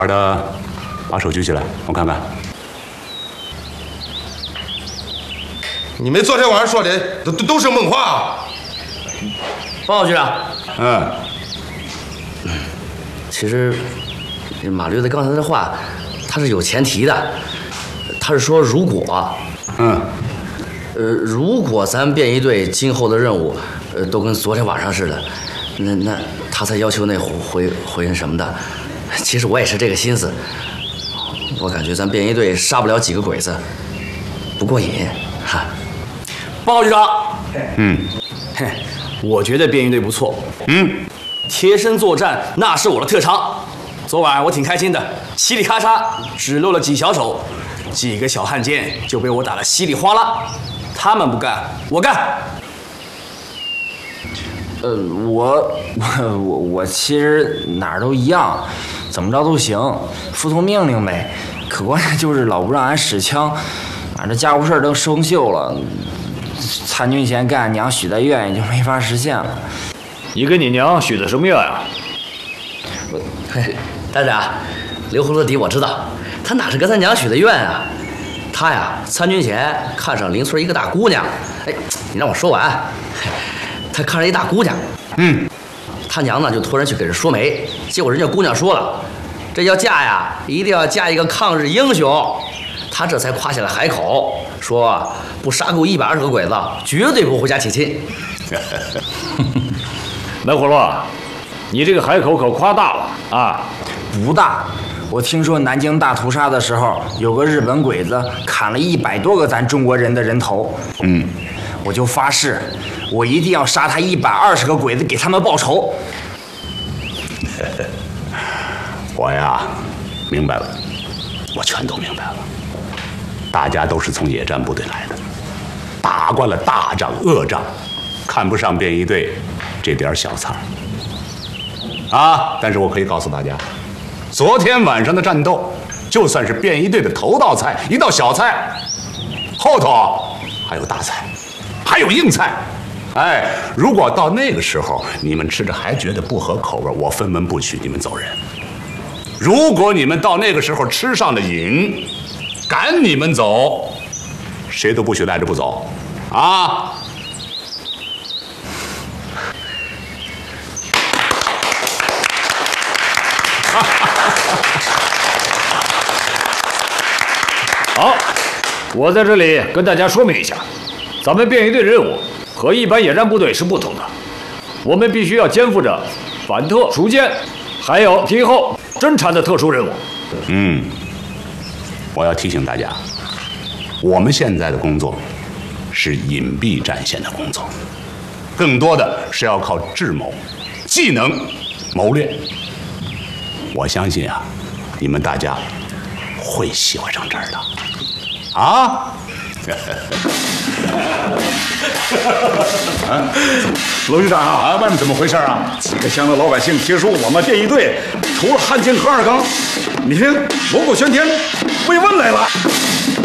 的，把手举起来，我看看。 你们昨天晚上说的都是梦话啊！ 报告局长。其实马驴子刚才的话，他是有前提的。他是说如果，如果咱便衣队今后的任务，都跟昨天晚上似的，那他才要求那回人什么的。其实我也是这个心思，我感觉咱便衣队杀不了几个鬼子，不过瘾哈。 报告局长。我觉得便衣队不错。贴身作战那是我的特长。昨晚我挺开心的，嘁里咔嚓只露了几小手，几个小汉奸就被我打得稀里哗啦。他们不干，我干。 我其实哪儿都一样，怎么着都行，服从命令呗。可关键就是老不让俺使枪，俺这家务事都生锈了。参军前跟俺娘许的愿也就没法实现了。 你跟你娘许的什么愿呀？ 站长，刘葫芦底我知道，他哪是跟咱娘许的愿啊？他呀，参军前看上邻村一个大姑娘。哎，你让我说完。他看上一大姑娘，他娘呢就托人去给人说媒，结果人家姑娘说了，这要嫁呀，一定要嫁一个抗日英雄。他这才夸下了海口，说不杀够120个鬼子，绝对不回家提亲。 闷葫芦，你这个海口可夸大了啊！ 不大，我听说南京大屠杀的时候，有个日本鬼子砍了100多个咱中国人的人头。我就发誓，我一定要杀他120个鬼子，给他们报仇。 我呀，明白了，我全都明白了。大家都是从野战部队来的，打惯了大仗恶仗，看不上便衣队这点小菜啊！但是我可以告诉大家，昨天晚上的战斗，就算是便衣队的头道菜，一道小菜，后头还有大菜，还有硬菜。哎，如果到那个时候你们吃着还觉得不合口味，我分文不取，你们走人。如果你们到那个时候吃上了瘾，赶你们走，谁都不许赖着不走啊！ 好，我在这里跟大家说明一下，咱们便衣队任务和一般野战部队是不同的，我们必须要肩负着反特、熟歼，还有敌后侦察的特殊任务。 我要提醒大家，我们现在的工作是隐蔽战线的工作，更多的是要靠智谋、技能、谋略。我相信啊，你们大家会喜欢上这儿的，啊！ 罗局长啊，外面怎么回事啊？几个乡的老百姓听说我们便衣队除了汉奸和二刚，你听锣鼓喧天，慰问来了。